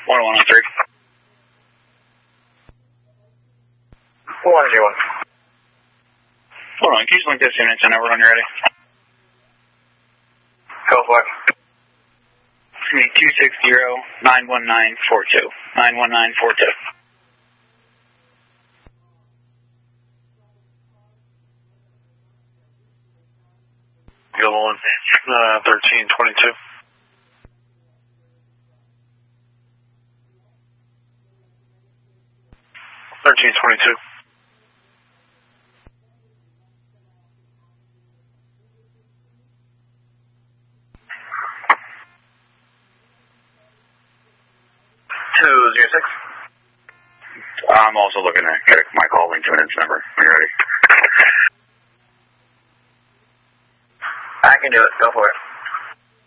10103. 101. Hold on, can you just link this unit to number when you're ready? Go for it. It's going to be 260-91942. 91942. Go on. 1322. 1322. I'm also looking to get my call link to an inch number when you're ready. I can do it. Go for it.